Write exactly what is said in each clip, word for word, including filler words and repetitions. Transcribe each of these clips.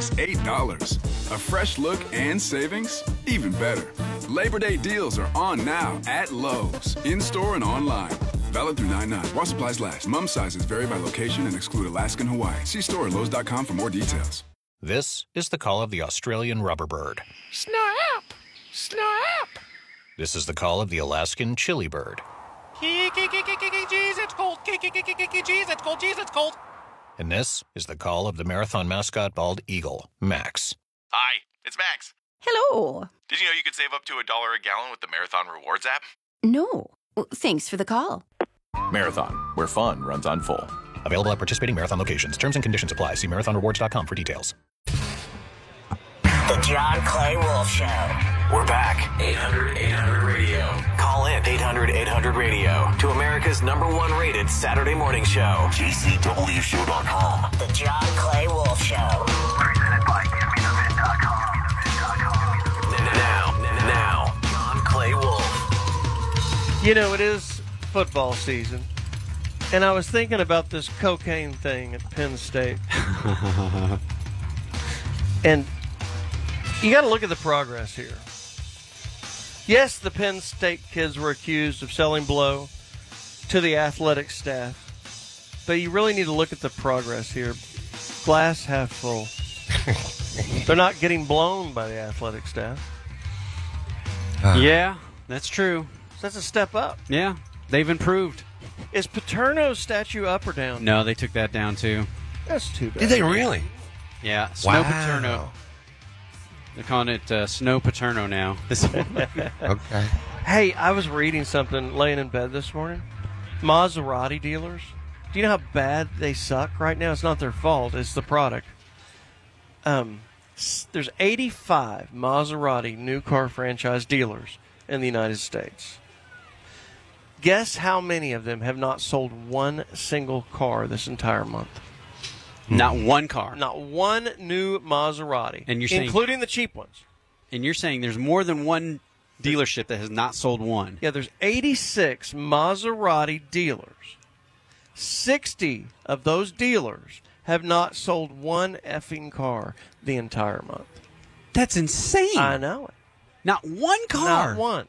just eight dollars. A fresh look and savings? Even better. Labor Day deals are on now at Lowe's, in-store and online. Valid through nine nine. While supplies last. Mum sizes vary by location and exclude Alaska and Hawaii. See store at lowes dot com for more details. This is the call of the Australian rubberbird. Snap! Snap! This is the call of the Alaskan chili bird. Jeez, it's cold. Jeez, it's cold. Jeez, it's cold. And this is the call of the marathon mascot bald eagle, Max. Hi, it's Max. Hello. Did you know you could save up to a dollar a gallon with the Marathon Rewards app? No. Well, thanks for the call. Marathon, where fun runs on full. Available at participating Marathon locations. Terms and conditions apply. See marathon rewards dot com for details. The John Clay Wolf Show. We're back. eight hundred eight hundred radio. Call in eight hundred eight hundred radio to America's number one rated Saturday morning show. J C W show dot com. The John Clay Wolf Show. Presented by give me the vin dot com. Now, now, John Clay Wolf. You know, it is football season, and I was thinking about this cocaine thing at Penn State. And you got to look at the progress here. Yes, the Penn State kids were accused of selling blow to the athletic staff, but you really need to look at the progress here. Glass half full. They're not getting blown by the athletic staff. Uh, yeah, that's true. So that's a step up. Yeah, they've improved. Is Paterno's statue up or down? No, they took that down too. That's too bad. Did they really? Yeah, Snow Wow. Paterno. They're calling it uh, Snow Paterno now. Okay. Hey, I was reading something laying in bed this morning. Maserati dealers. Do you know how bad they suck right now? It's not their fault. It's the product. Um, s- there's eighty-five Maserati new car franchise dealers in the United States. Guess how many of them have not sold one single car this entire month? Not one car. Not one new Maserati, And you're saying- including the cheap ones. And you're saying there's more than one dealership that has not sold one. Yeah, there's eighty-six Maserati dealers. sixty of those dealers have not sold one effing car the entire month. That's insane. I know it. Not one car. Not one.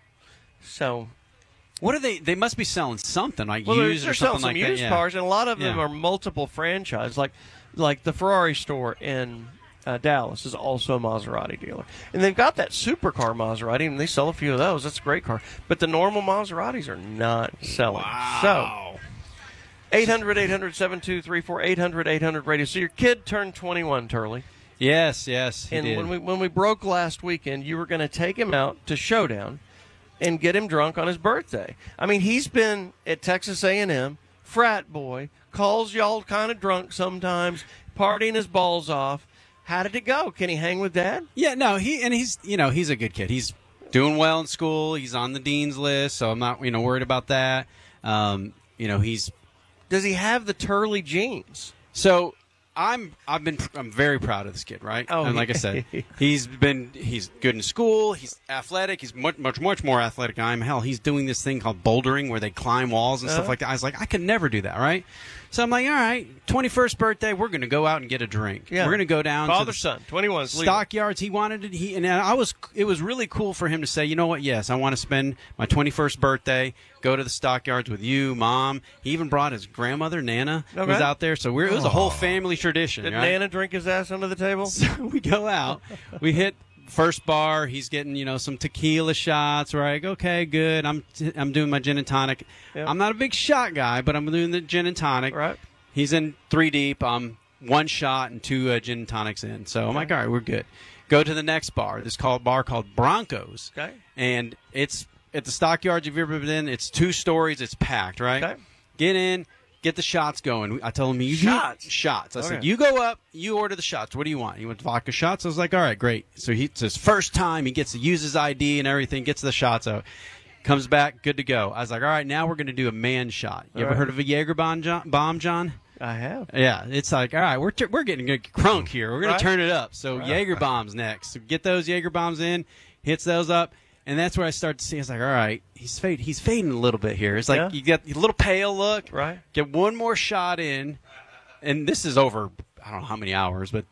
So, what are they? They must be selling something like well, they're, used they're or selling something some like used that. Yeah. cars, and a lot of them Yeah. are multiple franchise. Like, like the Ferrari store in uh, Dallas is also a Maserati dealer, and they've got that supercar Maserati, and they sell a few of those. That's a great car, but the normal Maseratis are not selling. Wow. So, eight hundred eight hundred seven two three four, eight hundred eight hundred radio. So your kid turned twenty-one, Turley. Yes, yes, he And did. when we when we broke last weekend, you were going to take him out to Showdown and get him drunk on his birthday. I mean, he's been at Texas A and M, frat boy, calls y'all kind of drunk sometimes, partying his balls off. How did it go? Can he hang with Dad? Yeah, no, he and he's you know he's a good kid. He's doing well in school. He's on the dean's list, so I'm not you know worried about that. Um, you know he's Does he have the Turley genes? so. I'm I've been I'm very proud of this kid, right? Oh, and like I said, he's been he's good in school. He's athletic. He's much much much more athletic than I am. Hell, he's doing this thing called bouldering where they climb walls and stuff Uh-huh. like that. I was like, I could never do that, right? So I'm like, all right, twenty-first birthday, we're going to go out and get a drink. Yeah. We're going to go down to Father the son, twenty-one. Stockyards. He wanted it. He and I was. It was really cool for him to say, you know what? Yes, I want to spend my twenty-first birthday. Go to the Stockyards with you, Mom. He even brought his grandmother, Nana, Okay. was out there. So we're, it was a whole family tradition. Did right? Nana drink his ass under the table? So we go out. We hit first bar. He's getting you know some tequila shots. We're like, okay, good. I'm t- I'm doing my gin and tonic. Yep. I'm not a big shot guy, but I'm doing the gin and tonic. Right. He's in three deep. I'm one shot and two uh, gin and tonics in. So I'm like, all right, we're good. Go to the next bar. This called bar called Broncos. Okay. And it's at the Stockyards. If you've ever been in, it's two stories. It's packed, right? Okay. Get in. Get the shots going. I told him, you Shots? shots. I Okay. said, you go up, you order the shots. What do you want? He went vodka shots. I was like, all right, great. So he, it's his first time. He gets to use his I D and everything, gets the shots out. Comes back, good to go. I was like, all right, now we're going to do a man shot. You All ever right. heard of a Jaeger bomb, John? Bomb, John? I have. Yeah, it's like, all right, we're t- we're getting crunk here. We're going Right. to turn it up. So Right. Jaeger bombs next. So get those Jaeger bombs in, hits those up. And that's where I start to see. I was like, all right, he's fade, he's fading a little bit here. It's like Yeah. you get a little pale look. Right. Get one more shot in, and this is over. I don't know how many hours, but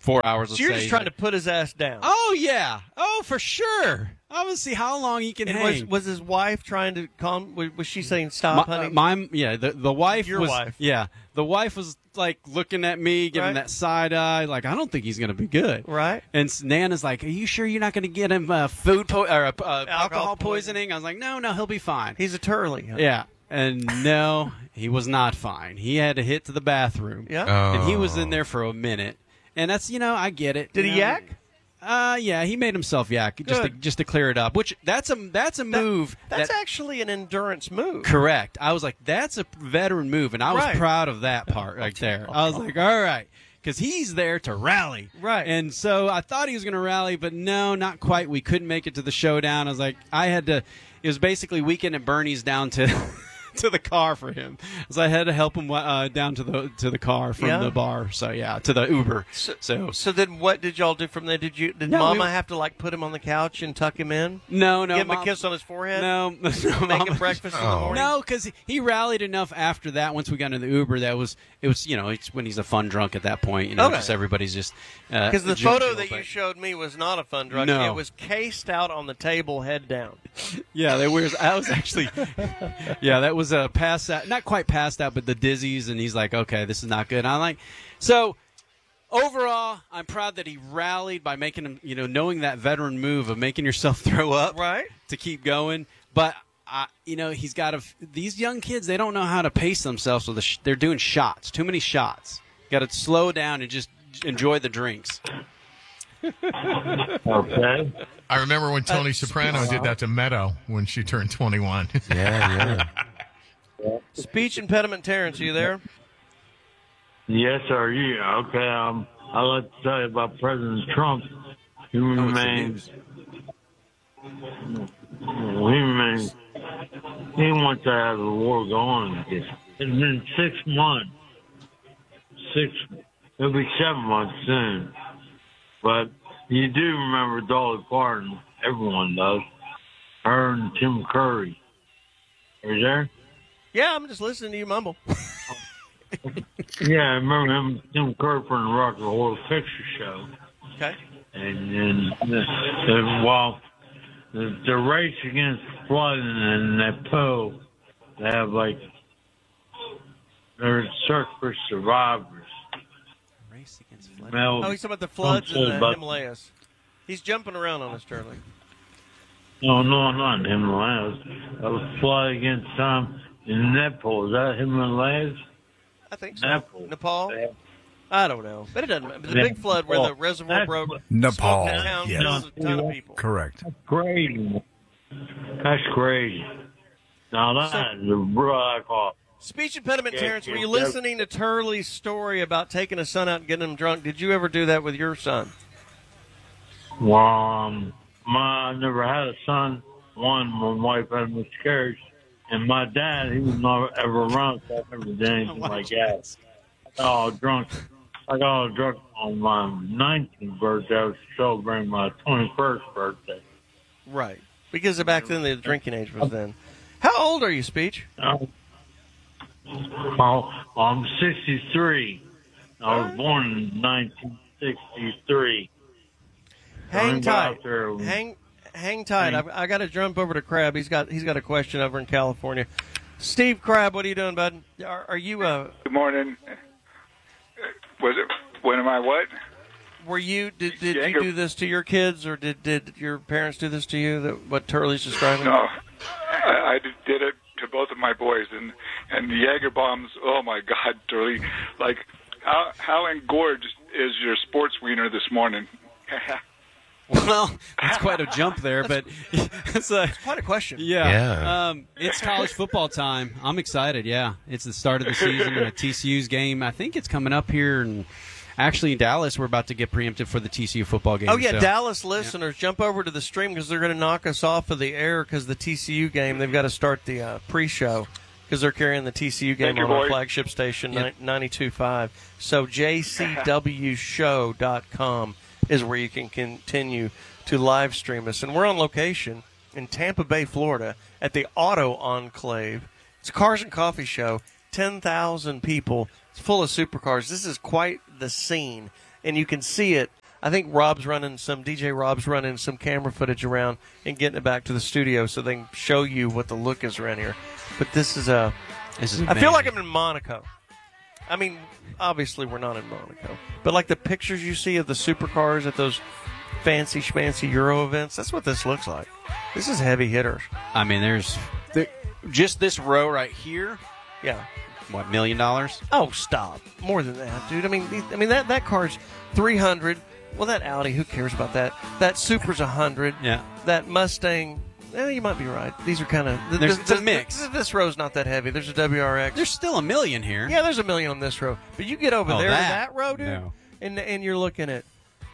four hours. So you're just trying to put his ass down. Oh yeah, oh for sure. I want to see how long he can and hang. Was, was his wife trying to calm? Was, was she saying stop, my, honey? uh, my yeah, the the wife Your was wife. yeah, the wife was like looking at me, giving Right. that side eye, like I don't think he's going to be good. Right. And s- Nana's like, "Are you sure you're not going to get him uh, food po- or uh, uh, alcohol, Alcohol poisoning?" I was like, "No, no, he'll be fine." He's a turley. Huh? Yeah. And no, he was not fine. He had to hit to the bathroom. Yeah. Oh. And he was in there for a minute. And that's, you know, I get it. Did you he know. yak? Uh, yeah, he made himself yak just to, Good. just to clear it up. Which that's a that's a move. That's that, actually an endurance move. correct. I was like, that's a veteran move, and I was Right. proud of that part right there. I was like, all right, because he's there to rally, Right. And so I thought he was going to rally, but no, not quite. We couldn't make it to the showdown. I was like, I had to. It was basically Weekend at Bernie's down to. to the car for him, so I had to help him uh, down to the to the car from Yeah. the bar. So yeah, to the Uber. So, So so then what did y'all do from there? Did you did No, Mama we- have to like put him on the couch and tuck him in? no, no, Give him Mom- a kiss on his forehead? No, no, Make Mama- him breakfast in the Oh. morning? No, because he rallied enough after that. Once we got in the Uber, that was it was you know it's when he's a fun drunk at that point. You know, Okay. just everybody's just uh, Because the jovial, photo that you but- showed me was not a fun drunk. No. It was cased out on the table, head down. Yeah, that was. I was actually. Yeah, that was a pass out. Not quite passed out, but the dizzies, and he's like, "Okay, this is not good." And I'm like, so. Overall, I'm proud that he rallied by making him, you know, knowing that veteran move of making yourself throw up, Right. to keep going. But I, you know, he's got to. These young kids, they don't know how to pace themselves. So the sh- they're doing shots, too many shots. Got to slow down and just enjoy the drinks. Okay. I remember when Tony Soprano did that to Meadow when she turned twenty-one. Yeah, yeah. Speech impediment Terrence, are you there? Yes, sir. Yeah. Okay. Um, I'd like to tell you about President Trump. He remains. He remains. He wants to have the war going. It's been six months. Six. It'll be seven months soon. But you do remember Dolly Parton. Everyone does. Her and Tim Curry. Are you there? Yeah, I'm just listening to you mumble. Yeah, I remember him, Tim Curry from the Rock and Horror Picture Show. Okay. And then, uh, well, the, the race against flooding and that Poe, they have like, they're search for survivors. Race against Mel, Oh, he's talking about the floods in Trump the said about- Himalayas. He's jumping around on us, Charlie. No, no, not in Himalayas. That was flood against um in Nepal. Is that Himalayas? I think so. Nepal. Nepal? I don't know. But it doesn't matter. The Yeah. big flood where the reservoir That's broke. what- Nepal, smoked the town, yes. killed a ton of people. Correct. Crazy. That's crazy. Now that is a black off. Speech impediment, Yeah, Terrence, were yeah, you yeah. listening to Turley's story about taking his son out and getting him drunk? Did you ever do that with your son? Well, um, my, I never had a son. One, my wife had a miscarriage. And my dad, he was not ever around, so I never did anything like that. I got all drunk. I got all drunk on my nineteenth birthday. I was celebrating my twenty-first birthday. Right. Because back then the drinking age was then. How old are you, Speech? Oh, oh, I'm sixty-three. I was born in nineteen sixty-three. Hang I'm tight. out there. Hang hang tight. I, I got to jump over to Crab. He's got he's got a question over in California. Steve Crab, what are you doing, bud? Are, are you uh? Good morning. Was it? When am I what? Were you did did Yeah, you go- do this to your kids, or did did your parents do this to you? That what Turley's describing? No, I, I did it to both of my boys, and and the Jaeger bombs. Oh my God, Turley! Like how how engorged is your sports wiener this morning? Well, that's quite a jump there, but it's a It's quite a question. yeah. Yeah. Um, it's college football time. I'm excited. Yeah, it's the start of the season. uh, T C U's game. I think it's coming up here, and actually in Dallas, we're about to get preempted for the T C U football game. Oh yeah, so- Dallas listeners, jump over to the stream because they're going to knock us off of the air because the T C U game. They've got to start the uh, pre-show because they're carrying the T C U game Thank you, on our boys. flagship station, Yep. ninety-two point five. So j c w show dot com is where you can continue to live stream us. And we're on location in Tampa Bay, Florida at the Auto Enclave. It's a cars and coffee show, ten thousand people. It's full of supercars. This is quite the scene. and you can see it. I think Rob's running some, D J Rob's running some camera footage around and getting it back to the studio so they can show you what the look is around here. But this is a, This is I amazing. feel like I'm in Monaco. I mean, obviously we're not in Monaco, but like the pictures you see of the supercars at those fancy schmancy Euro events, that's what this looks like. This is heavy hitters. I mean, there's there, just this row right here. Yeah. What, million dollars? Oh, stop! More than that, dude. I mean, I mean that that car's three hundred. Well, that Audi, who cares about that? That Supra's a hundred. Yeah. That Mustang. Eh, you might be right. These are kind of There's it's a mix. This, this row's not that heavy. There's a W R X. There's still a million here. Yeah, there's a million on this row. But you get over Oh, there that? to that row, dude, No. and and you're looking at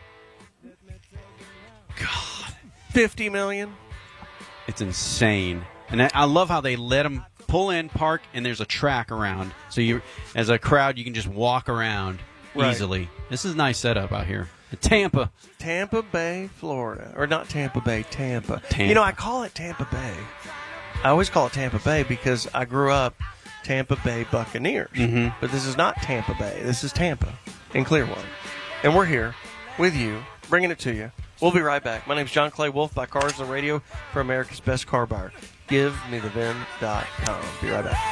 God, fifty million. It's insane. And I, I love how they let them pull in, park, and there's a track around. So you, as a crowd, you can just walk around Right. easily. This is a nice setup out here. Tampa. Tampa Bay, Florida. Or not Tampa Bay, Tampa. Tampa. You know, I call it Tampa Bay. I always call it Tampa Bay because I grew up Tampa Bay Buccaneers. Mhm. But this is not Tampa Bay. This is Tampa in Clearwater. And we're here with you, bringing it to you. We'll be right back. My name's John Clay Wolf, by Cars on the Radio for America's Best Car Buyer. Give me the V I N dot com. Be right back.